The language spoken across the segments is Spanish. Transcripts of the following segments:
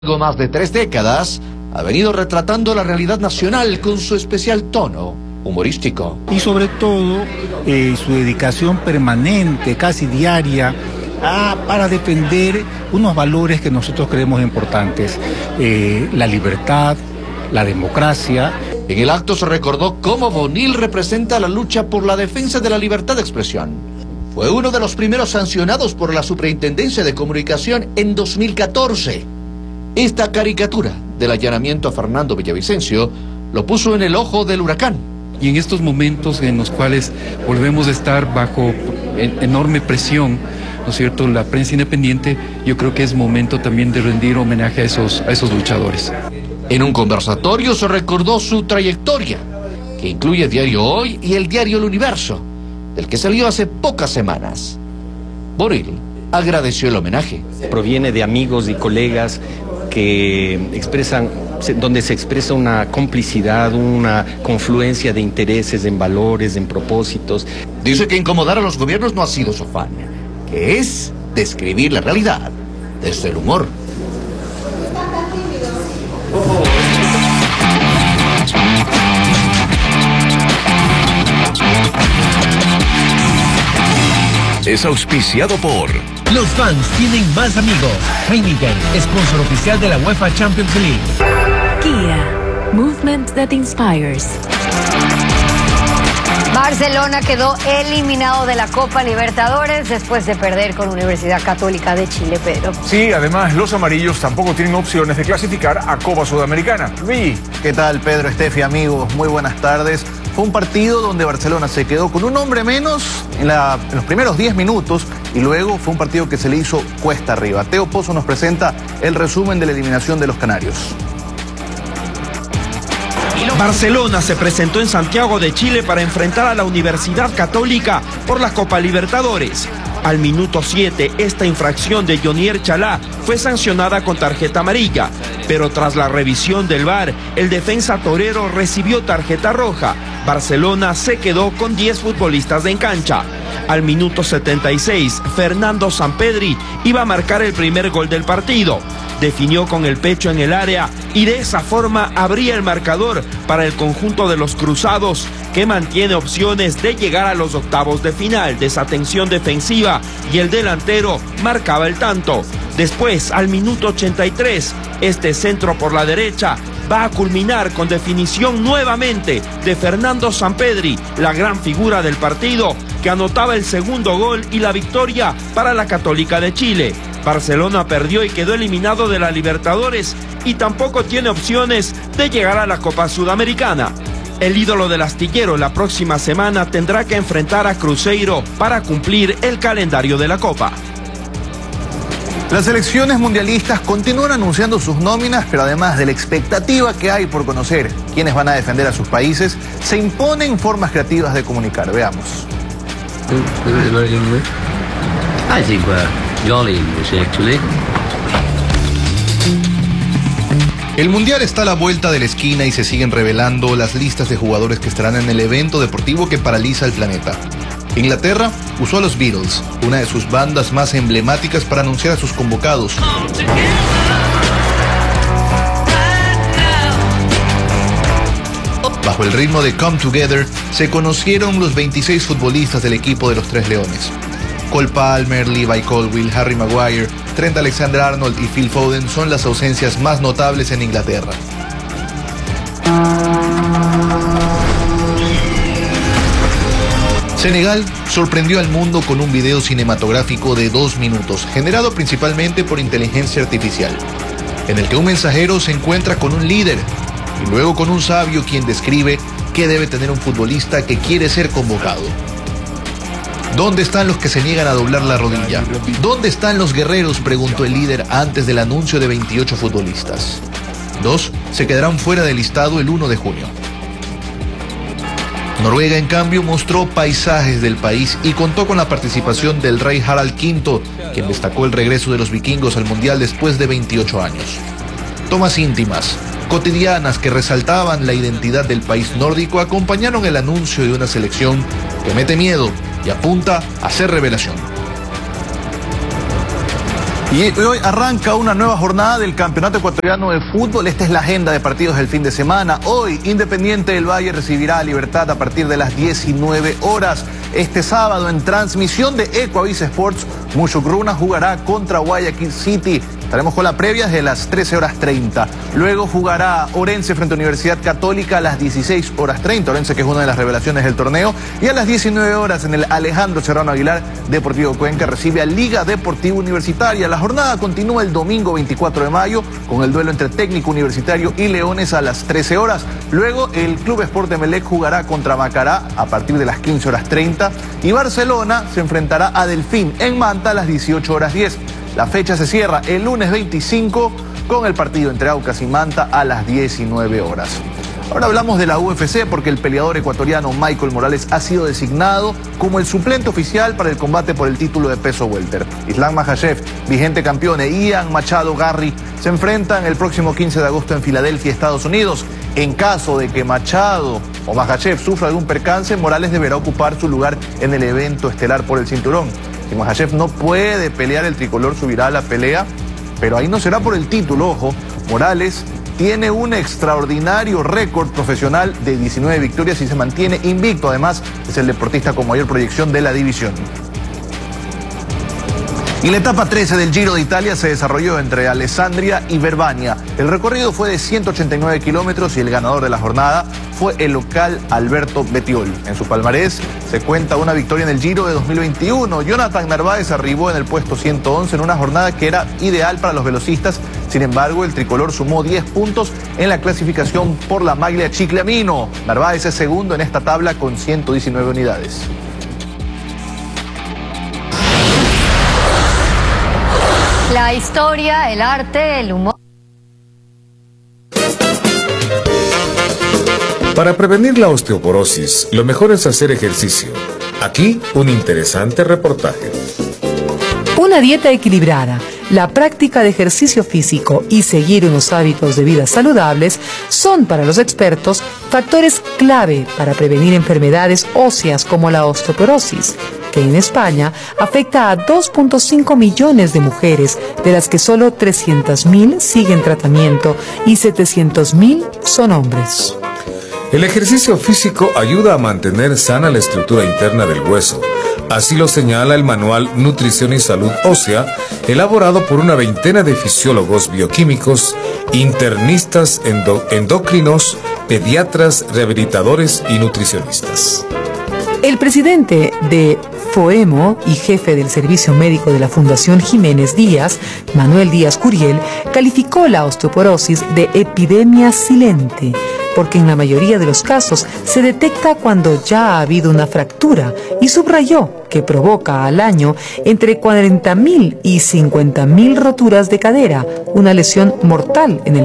Algo más de 3 décadas, ha venido retratando la realidad nacional con su especial tono humorístico. Y sobre todo, su dedicación permanente, casi diaria, para defender unos valores que nosotros creemos importantes, la libertad, la democracia. En el acto se recordó cómo Bonil representa la lucha por la defensa de la libertad de expresión. Fue uno de los primeros sancionados por la Superintendencia de Comunicación en 2014. Esta caricatura del allanamiento a Fernando Villavicencio lo puso en el ojo del huracán. Y en estos momentos en los cuales volvemos a estar bajo enorme presión, ¿no es cierto?, la prensa independiente, yo creo que es momento también de rendir homenaje a esos luchadores. En un conversatorio se recordó su trayectoria, que incluye Diario Hoy y el diario El Universo, del que salió hace pocas semanas. Bonil agradeció el homenaje. Proviene de amigos y colegas que donde se expresa una complicidad, una confluencia de intereses, en valores, en propósitos. Dice que incomodar a los gobiernos no ha sido su afán, que es describir la realidad desde el humor. Es auspiciado por... Los fans tienen más amigos. Heineken, sponsor oficial de la UEFA Champions League. Kia, movement that inspires. Barcelona quedó eliminado de la Copa Libertadores después de perder con Universidad Católica de Chile, Pedro. Sí, además los amarillos tampoco tienen opciones de clasificar a Copa Sudamericana. Luis. ¿Qué tal, Pedro, Estefi, amigos? Muy buenas tardes. Fue un partido donde Barcelona se quedó con un hombre menos en los primeros 10 minutos y luego fue un partido que se le hizo cuesta arriba. Teo Pozo nos presenta el resumen de la eliminación de los canarios. Barcelona se presentó en Santiago de Chile para enfrentar a la Universidad Católica por la Copa Libertadores. Al minuto 7, esta infracción de Jonier Chalá fue sancionada con tarjeta amarilla, pero tras la revisión del VAR, el defensa torero recibió tarjeta roja. Barcelona se quedó con 10 futbolistas en cancha. Al minuto 76, Fernando Sampedri iba a marcar el primer gol del partido. Definió con el pecho en el área y de esa forma abría el marcador para el conjunto de los cruzados, que mantiene opciones de llegar a los octavos de final. Desatención defensiva y el delantero marcaba el tanto. Después, al minuto 83, este centro por la derecha va a culminar con definición nuevamente de Fernando Sampedri, la gran figura del partido, que anotaba el segundo gol y la victoria para la Católica de Chile. Barcelona perdió y quedó eliminado de la Libertadores y tampoco tiene opciones de llegar a la Copa Sudamericana. El ídolo del astillero la próxima semana tendrá que enfrentar a Cruzeiro para cumplir el calendario de la Copa. Las selecciones mundialistas continúan anunciando sus nóminas, pero además de la expectativa que hay por conocer quiénes van a defender a sus países, se imponen formas creativas de comunicar. Veamos. I think we're jolly English, actually. El Mundial está a la vuelta de la esquina y se siguen revelando las listas de jugadores que estarán en el evento deportivo que paraliza el planeta. Inglaterra usó a los Beatles, una de sus bandas más emblemáticas, para anunciar a sus convocados. Bajo el ritmo de Come Together, se conocieron los 26 futbolistas del equipo de los Tres Leones. Cole Palmer, Levi Colwill, Harry Maguire, Trent Alexander-Arnold y Phil Foden son las ausencias más notables en Inglaterra. Senegal sorprendió al mundo con un video cinematográfico de 2 minutos, generado principalmente por inteligencia artificial, en el que un mensajero se encuentra con un líder y luego con un sabio quien describe qué debe tener un futbolista que quiere ser convocado. ¿Dónde están los que se niegan a doblar la rodilla? ¿Dónde están los guerreros?, preguntó el líder antes del anuncio de 28 futbolistas. 2 se quedarán fuera del listado el 1 de junio. Noruega, en cambio, mostró paisajes del país y contó con la participación del rey Harald V, quien destacó el regreso de los vikingos al mundial después de 28 años. Tomas íntimas, cotidianas, que resaltaban la identidad del país nórdico, acompañaron el anuncio de una selección que mete miedo y apunta a ser revelación. Y hoy arranca una nueva jornada del Campeonato Ecuatoriano de Fútbol. Esta es la agenda de partidos del fin de semana. Hoy, Independiente del Valle recibirá a Libertad a partir de las 19 horas. Este sábado, en transmisión de Ecuavis Sports, Muchugruna jugará contra Guayaquil City. Estaremos con la previa de las 13:30. Luego jugará Orense frente a Universidad Católica a las 16:30. Orense, que es una de las revelaciones del torneo. Y a las 19 horas en el Alejandro Serrano Aguilar, Deportivo Cuenca recibe a Liga Deportiva Universitaria. La jornada continúa el domingo 24 de mayo con el duelo entre Técnico Universitario y Leones a las 13 horas. Luego el Club Sport Emelec jugará contra Macará a partir de las 15:30. Y Barcelona se enfrentará a Delfín en Manta a las 18:10. La fecha se cierra el lunes 25 con el partido entre Aucas y Manta a las 19 horas. Ahora hablamos de la UFC porque el peleador ecuatoriano Michael Morales ha sido designado como el suplente oficial para el combate por el título de peso welter. Islam Makhachev, vigente campeón, e Ian Machado Garry se enfrentan el próximo 15 de agosto en Filadelfia, Estados Unidos. En caso de que Machado o Makhachev sufra algún percance, Morales deberá ocupar su lugar en el evento estelar por el cinturón. Si Makhachev no puede pelear, el tricolor subirá a la pelea, pero ahí no será por el título, ojo. Morales tiene un extraordinario récord profesional de 19 victorias y se mantiene invicto. Además, es el deportista con mayor proyección de la división. Y la etapa 13 del Giro de Italia se desarrolló entre Alessandria y Verbania. El recorrido fue de 189 kilómetros y el ganador de la jornada fue el local Alberto Bettiol. En su palmarés se cuenta una victoria en el Giro de 2021. Jonathan Narváez arribó en el puesto 111 en una jornada que era ideal para los velocistas. Sin embargo, el tricolor sumó 10 puntos en la clasificación por la maglia Chiclamino. Narváez es segundo en esta tabla con 119 unidades. La historia, el arte, el humor. Para prevenir la osteoporosis, lo mejor es hacer ejercicio. Aquí, un interesante reportaje. Una dieta equilibrada, la práctica de ejercicio físico y seguir unos hábitos de vida saludables son para los expertos factores clave para prevenir enfermedades óseas como la osteoporosis, que en España afecta a 2.5 millones de mujeres, de las que solo 300.000 siguen tratamiento y 700.000 son hombres. El ejercicio físico ayuda a mantener sana la estructura interna del hueso. Así lo señala el manual Nutrición y Salud Ósea, elaborado por una veintena de fisiólogos bioquímicos, internistas endocrinos, pediatras, rehabilitadores y nutricionistas. El presidente de FOEMO y jefe del Servicio Médico de la Fundación Jiménez Díaz, Manuel Díaz Curiel, calificó la osteoporosis de epidemia silente, porque en la mayoría de los casos se detecta cuando ya ha habido una fractura, y subrayó que provoca al año entre 40.000 y 50.000 roturas de cadera, una lesión mortal en el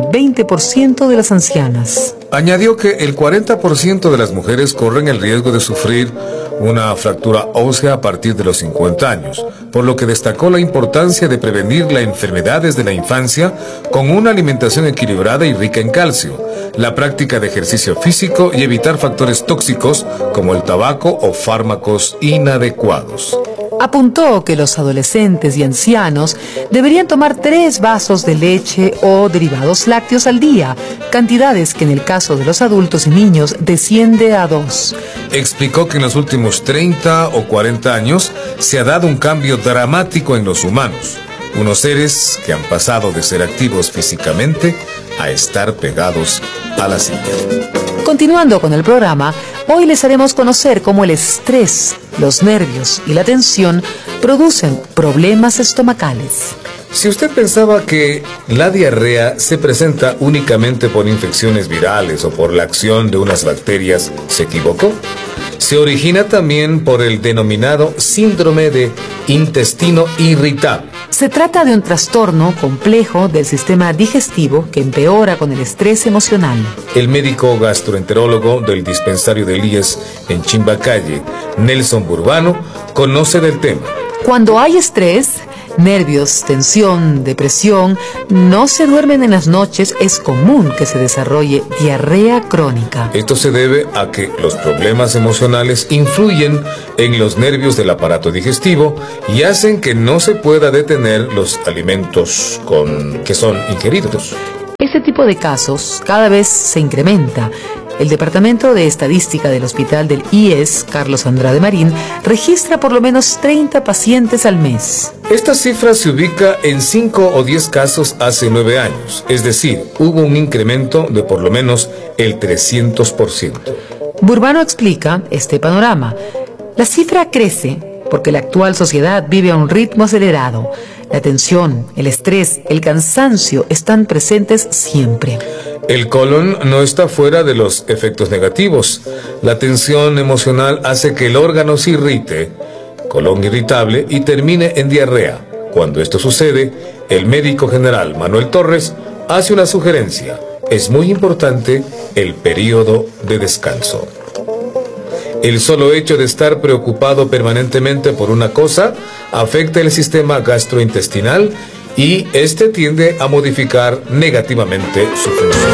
20% de las ancianas. Añadió que el 40% de las mujeres corren el riesgo de sufrir una fractura ósea a partir de los 50 años, por lo que destacó la importancia de prevenir las enfermedades de la infancia con una alimentación equilibrada y rica en calcio, la práctica de ejercicio físico y evitar factores tóxicos como el tabaco o fármacos inadecuados. Apuntó que los adolescentes y ancianos deberían tomar 3 vasos de leche o derivados lácteos al día, cantidades que en el caso de los adultos y niños desciende a 2. Explicó que en los últimos 30 o 40 años se ha dado un cambio dramático en los humanos, unos seres que han pasado de ser activos físicamente a estar pegados a la silla. Continuando con el programa, hoy les haremos conocer cómo el estrés, los nervios y la tensión producen problemas estomacales. Si usted pensaba que la diarrea se presenta únicamente por infecciones virales o por la acción de unas bacterias, se equivocó. Se origina también por el denominado síndrome de intestino irritable. Se trata de un trastorno complejo del sistema digestivo que empeora con el estrés emocional. El médico gastroenterólogo del dispensario de IES en Chimbacalle, Nelson Burbano, conoce del tema. Cuando hay estrés, Nervios, tensión, depresión, no se duermen en las noches, es común que se desarrolle diarrea crónica. Esto se debe a que los problemas emocionales influyen en los nervios del aparato digestivo y hacen que no se pueda detener los alimentos que son ingeridos. Este tipo de casos cada vez se incrementa. El Departamento de Estadística del Hospital del IES, Carlos Andrade Marín, registra por lo menos 30 pacientes al mes. Esta cifra se ubica en 5 o 10 casos hace 9 años, es decir, hubo un incremento de por lo menos el 300%. Burbano explica este panorama. La cifra crece porque la actual sociedad vive a un ritmo acelerado. La tensión, el estrés, el cansancio están presentes siempre. El colon no está fuera de los efectos negativos. La tensión emocional hace que el órgano se irrite, colon irritable, y termine en diarrea. Cuando esto sucede, el médico general Manuel Torres hace una sugerencia. Es muy importante el periodo de descanso. El solo hecho de estar preocupado permanentemente por una cosa afecta el sistema gastrointestinal y este tiende a modificar negativamente su función.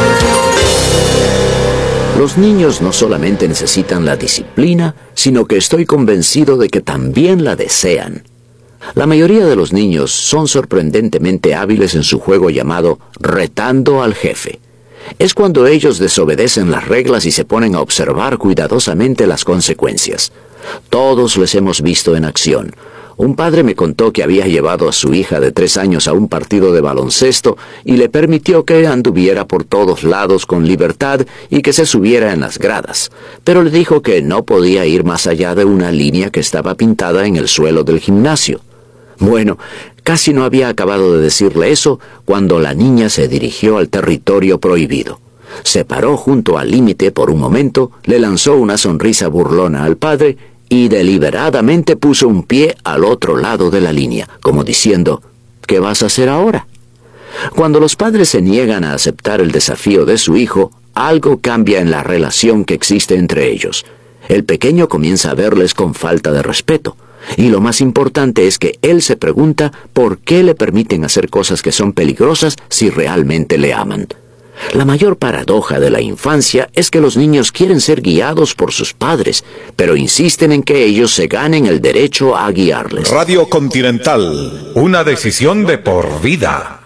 Los niños no solamente necesitan la disciplina, sino que estoy convencido de que también la desean. La mayoría de los niños son sorprendentemente hábiles en su juego llamado retando al jefe. Es cuando ellos desobedecen las reglas y se ponen a observar cuidadosamente las consecuencias. Todos les hemos visto en acción. Un padre me contó que había llevado a su hija de 3 años a un partido de baloncesto y le permitió que anduviera por todos lados con libertad y que se subiera en las gradas, pero le dijo que no podía ir más allá de una línea que estaba pintada en el suelo del gimnasio. Bueno, casi no había acabado de decirle eso cuando la niña se dirigió al territorio prohibido. Se paró junto al límite por un momento, le lanzó una sonrisa burlona al padre y deliberadamente puso un pie al otro lado de la línea, como diciendo, ¿qué vas a hacer ahora? Cuando los padres se niegan a aceptar el desafío de su hijo, algo cambia en la relación que existe entre ellos. El pequeño comienza a verles con falta de respeto. Y lo más importante es que él se pregunta por qué le permiten hacer cosas que son peligrosas si realmente le aman. La mayor paradoja de la infancia es que los niños quieren ser guiados por sus padres, pero insisten en que ellos se ganen el derecho a guiarles. Radio Continental, una decisión de por vida.